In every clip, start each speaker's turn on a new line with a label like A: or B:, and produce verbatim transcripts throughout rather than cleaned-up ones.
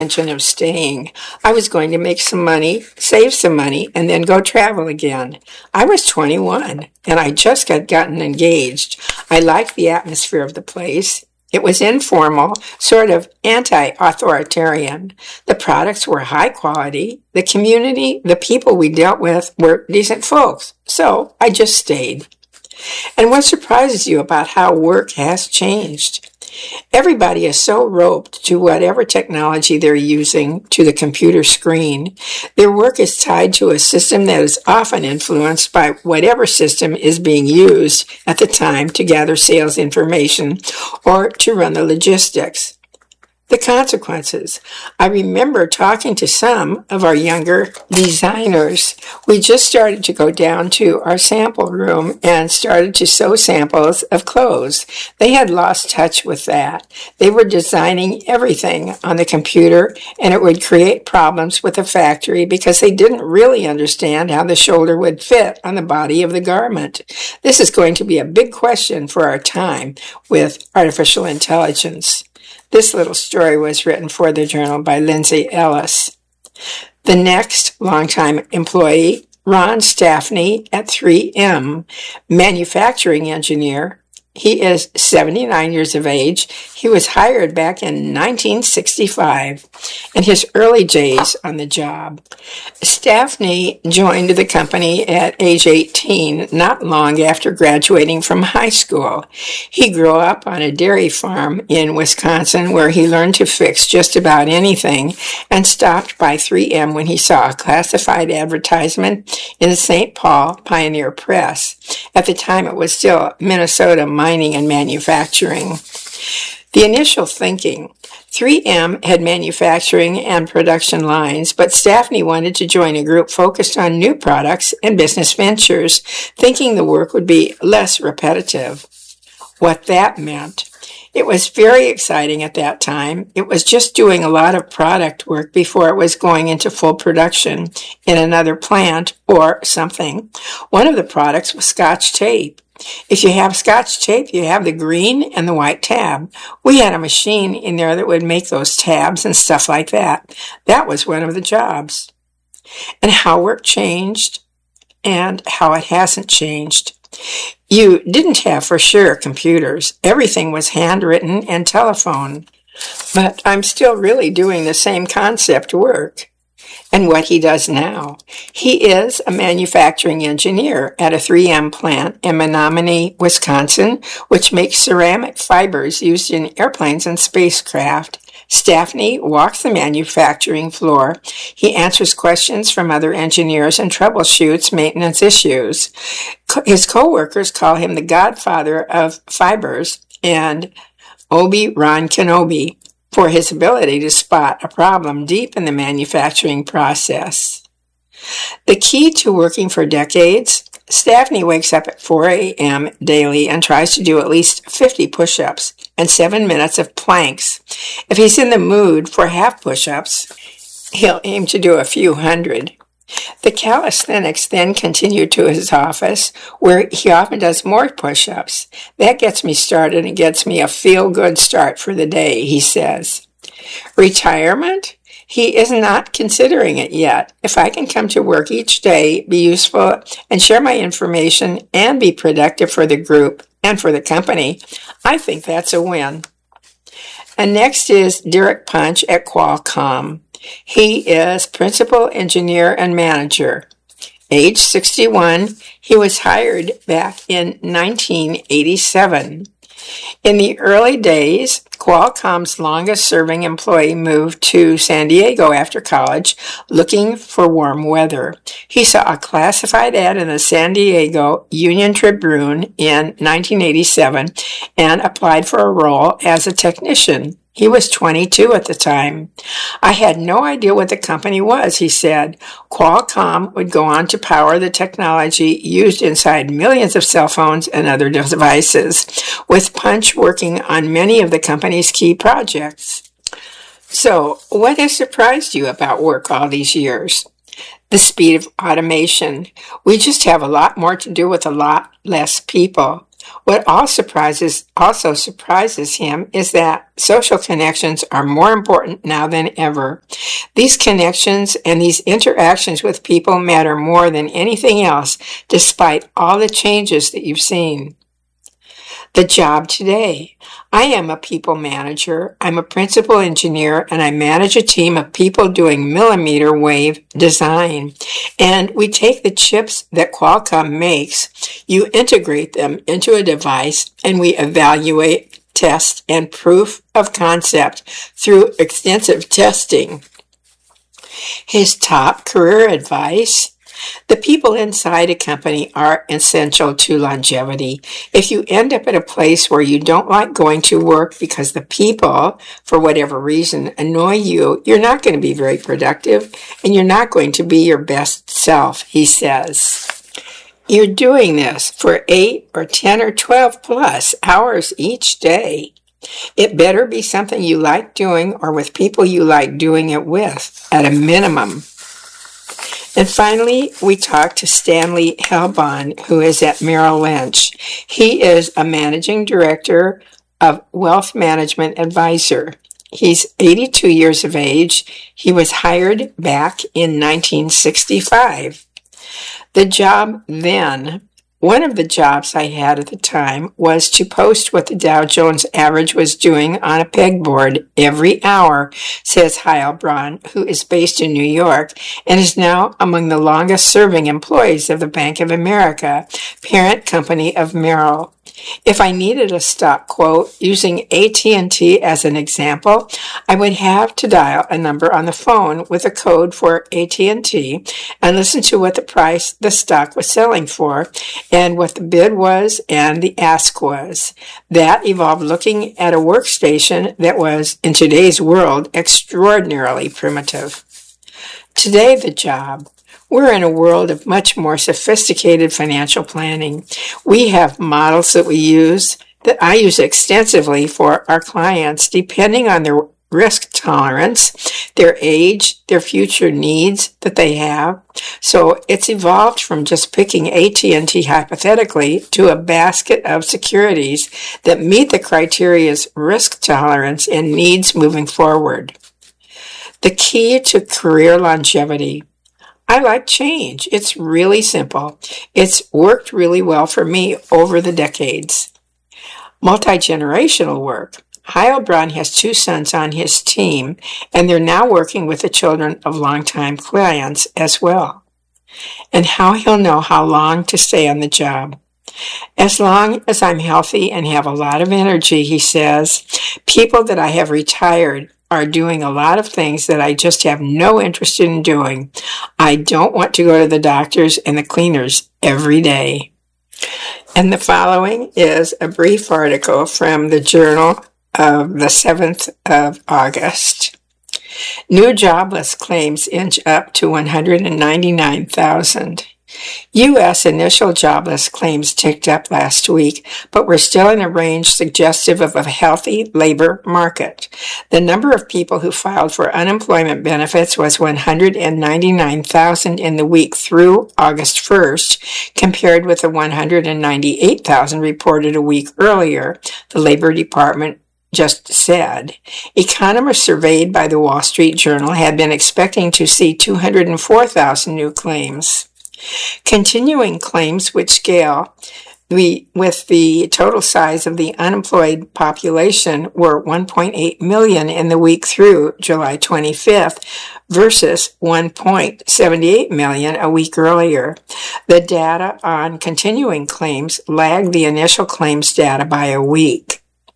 A: intention of staying. I was going to make some money, save some money, and then go travel again. I was twenty-one, and I just got gotten engaged. I liked the atmosphere of the place. It was informal, sort of anti-authoritarian. The products were high quality. The community, the people we dealt with were decent folks. So I just stayed. And what surprises you about how work has changed? Everybody is so roped to whatever technology they're using, to the computer screen. Their work is tied to a system that is often influenced by whatever system is being used at the time to gather sales information or to run the logistics. The consequences. I remember talking to some of our younger designers. We just started to go down to our sample room and started to sew samples of clothes. They had lost touch with that. They were designing everything on the computer, and it would create problems with the factory because they didn't really understand how the shoulder would fit on the body of the garment. This is going to be a big question for our time with artificial intelligence. This little story was written for the journal by Lindsay Ellis. The next longtime employee, Ron Staffney at three M, manufacturing engineer. He is seventy-nine years of age. He was hired back in nineteen sixty-five, in his early days on the job. Staffney joined the company at age eighteen, not long after graduating from high school. He grew up on a dairy farm in Wisconsin where he learned to fix just about anything and stopped by three M when he saw a classified advertisement in the Saint Paul Pioneer Press. At the time, it was still Minnesota Mining and Manufacturing. The initial thinking, three M had manufacturing and production lines, but Staffney wanted to join a group focused on new products and business ventures, thinking the work would be less repetitive. What that meant. It was very exciting at that time. It was just doing a lot of product work before it was going into full production in another plant or something. One of the products was Scotch tape. If you have Scotch tape, you have the green and the white tab. We had a machine in there that would make those tabs and stuff like that. That was one of the jobs. And how work changed and how it hasn't changed. You didn't have for sure computers. Everything was handwritten and telephone. But I'm still really doing the same concept work. And what he does now. He is a manufacturing engineer at a three M plant in Menominee, Wisconsin, which makes ceramic fibers used in airplanes and spacecraft. Staffney walks the manufacturing floor. He answers questions from other engineers and troubleshoots maintenance issues. His co-workers call him the godfather of fibers and Obi-Wan Kenobi for his ability to spot a problem deep in the manufacturing process. The key to working for decades, Staffney wakes up at four a.m. daily and tries to do at least fifty push-ups and seven minutes of planks. If he's in the mood for half push-ups, he'll aim to do a few hundred. The calisthenics then continue to his office, where he often does more push-ups. That gets me started and gets me a feel-good start for the day, he says. Retirement? He is not considering it yet. If I can come to work each day, be useful, and share my information, and be productive for the group and for the company, I think that's a win. And next is Derek Punch at Qualcomm. He is principal engineer and manager. Age sixty-one, he was hired back in nineteen eighty-seven. In the early days, Qualcomm's longest-serving employee moved to San Diego after college, looking for warm weather. He saw a classified ad in the San Diego Union Tribune in nineteen eighty-seven and applied for a role as a technician. He was twenty-two at the time. I had no idea what the company was, he said. Qualcomm would go on to power the technology used inside millions of cell phones and other devices, with Punch working on many of the company's key projects. So, what has surprised you about work all these years? The speed of automation. We just have a lot more to do with a lot less people. What all surprises, also surprises him is that social connections are more important now than ever. These connections and these interactions with people matter more than anything else, despite all the changes that you've seen. The job today. I am a people manager. I'm a principal engineer, and I manage a team of people doing millimeter wave design. And we take the chips that Qualcomm makes, you integrate them into a device, and we evaluate, test, and proof of concept through extensive testing. His top career advice: the people inside a company are essential to longevity. If you end up at a place where you don't like going to work because the people, for whatever reason, annoy you, you're not going to be very productive and you're not going to be your best self, he says. You're doing this for eight or ten or twelve plus hours each day. It better be something you like doing or with people you like doing it with, at a minimum. And finally, we talked to Stanley Helbon, who is at Merrill Lynch. He is a managing director of Wealth Management Advisor. He's eighty-two years of age. He was hired back in nineteen sixty-five. The job then, one of the jobs I had at the time, was to post what the Dow Jones average was doing on a pegboard every hour, says Heilbronn, who is based in New York and is now among the longest-serving employees of the Bank of America, parent company of Merrill. If I needed a stock quote, using A T and T as an example, I would have to dial a number on the phone with a code for A T and T and listen to what the price the stock was selling for and what the bid was and the ask was. That involved looking at a workstation that was, in today's world, extraordinarily primitive. Today, the job. We're in a world of much more sophisticated financial planning. We have models that we use, that I use extensively for our clients, depending on their risk tolerance, their age, their future needs that they have. So it's evolved from just picking A T and T hypothetically to a basket of securities that meet the criteria's risk tolerance and needs moving forward. The key to career longevity. I like change. It's really simple. It's worked really well for me over the decades. Multi-generational work. Heilbronn has two sons on his team, and they're now working with the children of longtime clients as well. And how he'll know how long to stay on the job. As long as I'm healthy and have a lot of energy, he says, people that I have retired are doing a lot of things that I just have no interest in doing. I don't want to go to the doctors and the cleaners every day. And the following is a brief article from the Journal of the seventh of August. New jobless claims inch up to one hundred ninety-nine thousand. U S initial jobless claims ticked up last week, but we're still in a range suggestive of a healthy labor market. The number of people who filed for unemployment benefits was one hundred ninety-nine thousand in the week through August first, compared with the one hundred ninety-eight thousand reported a week earlier, the Labor Department just said. Economists surveyed by the Wall Street Journal had been expecting to see two hundred four thousand new claims. Continuing claims which scale we, with the total size of the unemployed population were one point eight million in the week through July twenty-fifth versus one point seven eight million a week earlier. The data on continuing claims lagged the initial claims data by a week.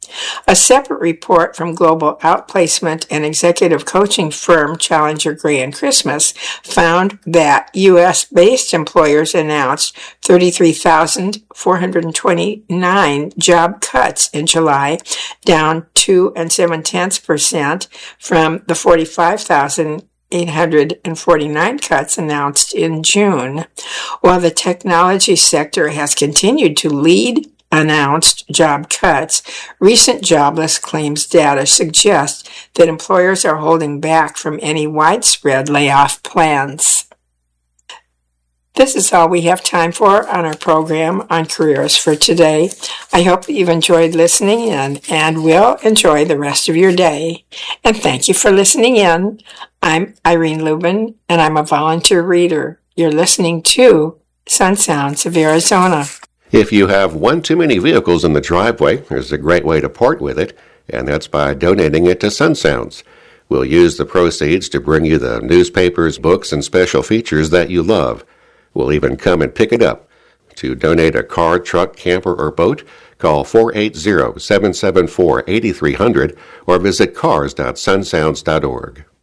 A: A separate report from global outplacement and executive coaching firm Challenger Gray and Christmas found that U S-based employers announced thirty-three thousand four hundred twenty-nine job cuts in July, down two and seven tenths percent from the forty-five thousand eight hundred forty-nine cuts announced in June. While the technology sector has continued to lead announced job cuts, recent jobless claims data suggests that employers are holding back from any widespread layoff plans. This is all we have time for on our program on careers for today. I hope that you've enjoyed listening in and will enjoy the rest of your day. And thank you for listening in. I'm Irene Lubin, and I'm a volunteer reader. You're listening to Sun Sounds of Arizona.
B: If you have one too many vehicles in the driveway, there's a great way to part with it, and that's by donating it to Sun Sounds. We'll use the proceeds to bring you the newspapers, books, and special features that you love. We'll even come and pick it up. To donate a car, truck, camper, or boat, call four eight zero, seven seven four, eight three zero zero or visit cars dot sun sounds dot org.